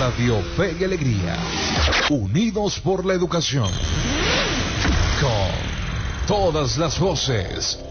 Radio Fe y Alegría, unidos por la educación, con todas las voces.